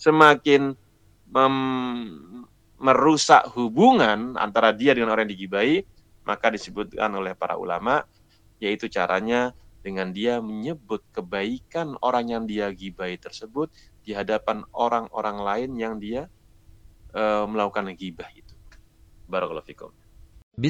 semakin merusak hubungan antara dia dengan orang yang digibahi, maka disebutkan oleh para ulama, yaitu caranya dengan dia menyebut kebaikan orang yang dia gibahi tersebut di hadapan orang-orang lain yang dia melakukan ghibah itu. Barakallahu fikum.